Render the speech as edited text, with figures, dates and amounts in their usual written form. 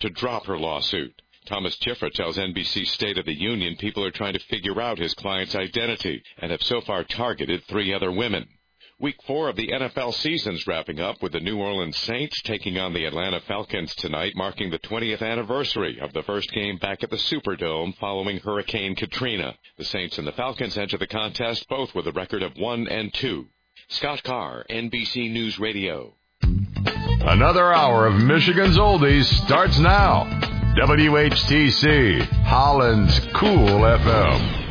to drop her lawsuit. Thomas Chifra tells NBC State of the Union people are trying to figure out his client's identity and have so far targeted 3 other women. Week 4 of the NFL season's wrapping up with the New Orleans Saints taking on the Atlanta Falcons tonight, marking the 20th anniversary of the first game back at the Superdome following Hurricane Katrina. The Saints and the Falcons enter the contest both with a record of 1-2. Scott Carr, NBC News Radio. Another hour of Michigan's Oldies starts now. WHTC, Holland's Cool FM.